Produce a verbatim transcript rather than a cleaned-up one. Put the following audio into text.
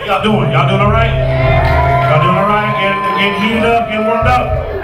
y'all doing? Y'all doing all right? Y'all doing all right? Getting, getting heated up, getting warmed up?